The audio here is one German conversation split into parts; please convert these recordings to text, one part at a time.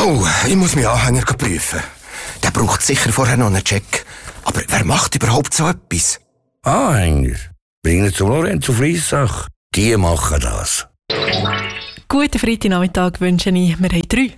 Oh, ich muss meinen Anhänger prüfen. Der braucht sicher vorher noch einen Check. Aber wer macht überhaupt so etwas? Anhänger? Bringen zum Lorenzo Fliessach. Die machen das. Guten Freitagnachmittag wünsche ich. Wir haben 3.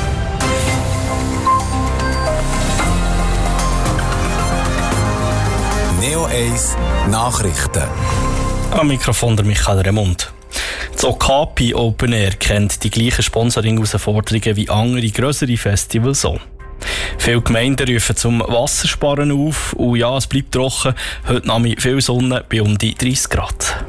Neo 1 Nachrichten. Am Mikrofon der Michael Remund. Das Okapi Open Air kennt die gleichen Sponsoring-Herausforderungen wie andere grössere Festivals auch. Viele Gemeinden rufen zum Wassersparen auf und ja, es bleibt trocken. Heute Nacht viel Sonne bei um die 30 Grad.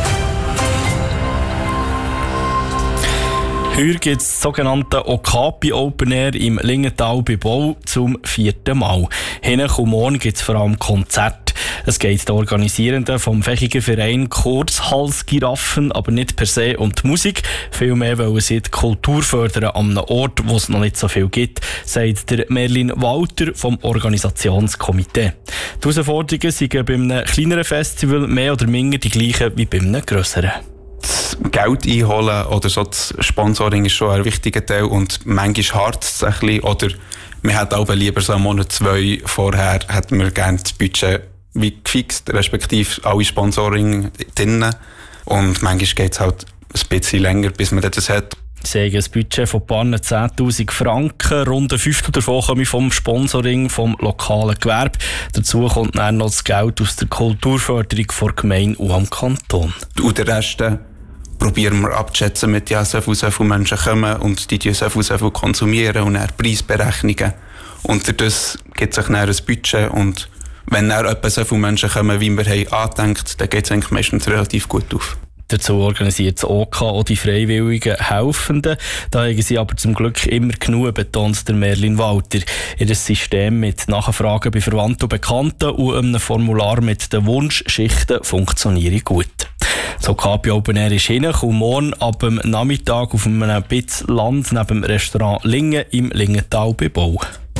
Heute gibt es das sogenannte Okapi Open Air im Lingenthal bei Bau zum 4. Mal. Hinten und morgen gibt es vor allem Konzerte. Es geht den Organisierenden vom Fechiger Verein Kurzhalsgiraffen aber nicht per se um die Musik. Vielmehr wollen sie die Kultur fördern an einem Ort, wo es noch nicht so viel gibt, sagt der Merlin Walter vom Organisationskomitee. Die Herausforderungen sind bei einem kleineren Festival mehr oder minder die gleichen wie bei einem grösseren. Das Geld einholen oder so das Sponsoring ist schon ein wichtiger Teil und manchmal hart es ein bisschen. Oder wir hätten auch lieber so einen Monat, 2 vorher hätten wir gerne das Budget wie gefixt, respektive alle Sponsoring drinnen. Und manchmal geht es halt ein bisschen länger, bis man das hat. Sie haben ein Budget von paar 10'000 Franken. Rund 5 davon kommen vom Sponsoring vom lokalen Gewerbe. Dazu kommt dann noch das Geld aus der Kulturförderung der Gemeinde und am Kanton. Und den Rest probieren wir abzuschätzen mit so viele Menschen kommen und die so viel konsumieren und dann Preisberechnungen. Und dadurch gibt es dann ein Budget und wenn dann etwa so viele Menschen kommen, wie wir haben angedenkt, dann geht es eigentlich meistens relativ gut auf. Dazu organisiert das OK auch die freiwilligen Helfenden. Da haben sie aber zum Glück immer genug, betont der Merlin Walter. Ihr System mit Nachfragen bei Verwandten und Bekannten und einem Formular mit den Wunschschichten funktioniert gut. So Okapi Open Air ist hin und morgen ab dem Nachmittag auf einem bisschen Land neben dem Restaurant Lingen im Lingenthal bei Bau.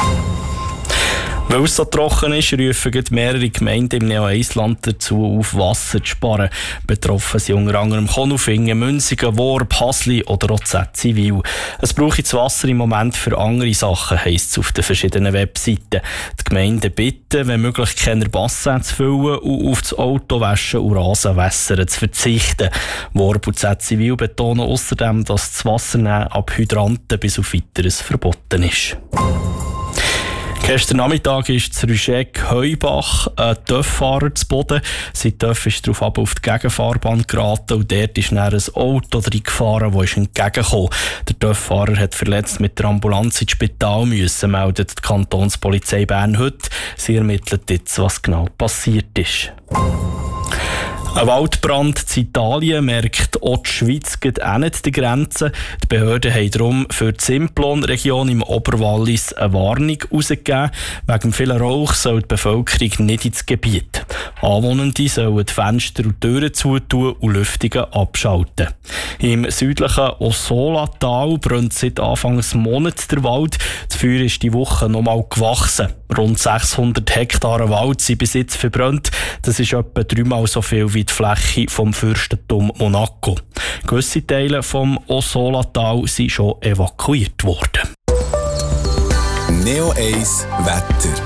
Weil es so trocken ist, rufen mehrere Gemeinden im Neo-1-Land dazu auf, Wasser zu sparen. Betroffen sind unter anderem Konolfingen, Münzigen, Worb, Hasli oder auch Zätziwil. Es brauche das Wasser im Moment für andere Sachen, heisst es auf den verschiedenen Webseiten. Die Gemeinden bitten, wenn möglich keine Bassins zu füllen und auf das Autowaschen und Rasenwässern zu verzichten. Worb und Zätziwil betonen außerdem, dass das Wassernehmen ab Hydranten bis auf Weiteres verboten ist. Gestern Nachmittag ist zu Rüschegg-Heubach ein TÜV-Fahrer zu Boden. Sein TÜV ist darauf auf die Gegenfahrbahn geraten und dort ist dann ein Auto reingefahren, das entgegengekommen. Der TÜV-Fahrer hat verletzt mit der Ambulanz ins Spital müssen, meldet die Kantonspolizei Bern heute. Sie ermittelt jetzt, was genau passiert ist. Ein Waldbrand in Italien merkt auch die Schweiz auch nicht die Grenzen. Die Behörden haben darum für die Simplon-Region im Oberwallis eine Warnung herausgegeben. Wegen vielen Rauch soll die Bevölkerung nicht ins Gebiet. Anwohnende sollen die Fenster und Türen zutun und Lüftungen abschalten. Im südlichen Ossola-Tal brennt seit Anfang des Monats der Wald. Das Feuer ist die Woche nochmal gewachsen. Rund 600 Hektare Wald sind bis jetzt verbrannt. Das ist etwa 3-mal so viel wie die Fläche vom Fürstentum Monaco. Gewisse Teile vom Ossola-Tal sind schon evakuiert worden. Neo 1 Wetter.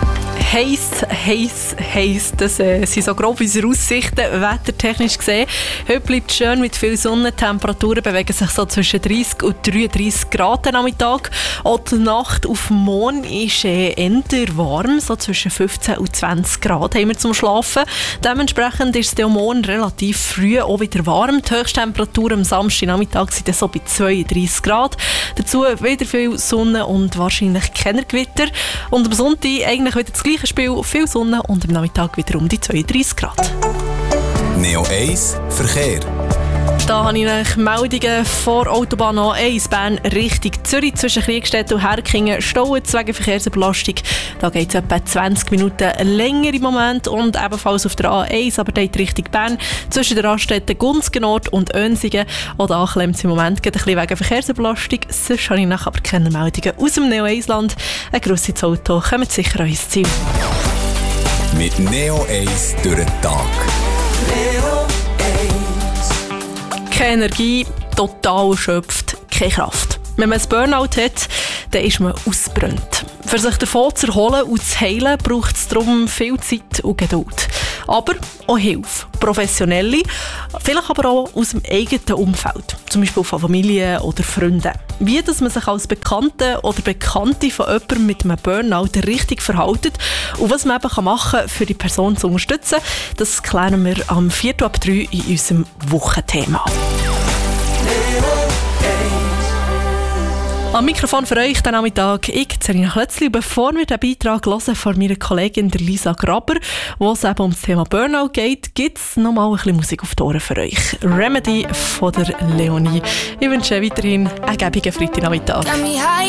Heiß. Das sind so grob unsere Aussichten, wettertechnisch gesehen. Heute bleibt es schön mit viel Sonne. Die Temperaturen bewegen sich so zwischen 30 und 33 Grad am Mittag. Auch die Nacht auf morgen ist eher warm, so zwischen 15 und 20 Grad haben wir zum Schlafen. Dementsprechend ist es morgen relativ früh auch wieder warm. Die Höchsttemperatur am Samstagnachmittag sind so bei 32 Grad. Dazu wieder viel Sonne und wahrscheinlich keine Gewitter. Und am Sonntag eigentlich wieder das gleiche Spiel, viel Sonne und am Nachmittag wieder um die 32 Grad. Neo 1 Verkehr. Da habe ich noch Meldungen vor Autobahn A1 Bern Richtung Zürich zwischen Kriegstetten und Herkingen. Stauen wegen Verkehrsbelastung. Da geht es etwa 20 Minuten länger im Moment. Und ebenfalls auf der A1, aber dort Richtung Bern, zwischen der Raststätten Gunzgen-Nord und Önsingen. Auch da klemmt es im Moment ein bisschen wegen Verkehrsbelastung. Sonst habe ich nachher aber keine Meldungen aus dem Neo-1-Land. Ein grosses Auto kommt sicher an ins Ziel. Mit Neo 1 durch den Tag. Keine Energie, total erschöpft, keine Kraft. Wenn man ein Burnout hat, dann ist man ausgebrannt. Für sich davon zu erholen und zu heilen, braucht es darum viel Zeit und Geduld. Aber auch Hilfe. Professionelle, vielleicht aber auch aus dem eigenen Umfeld. Zum Beispiel von Familie oder Freunden. Wie dass man sich als Bekannte oder Bekannte von jemandem mit einem Burnout richtig verhält und was man eben machen kann, für die Person zu unterstützen, das klären wir am 4:03 in unserem Wochenthema. Am Mikrofon für euch den Nachmittag, ich, Serena Klötzli. Bevor wir den Beitrag hören von meiner Kollegin der Lisa Graber, wo es eben um das Thema Burnout geht, gibt es noch mal ein bisschen Musik auf die Ohren für euch. Remedy von der Leonie. Ich wünsche weiterhin einen gäbigen Freitagnachmittag.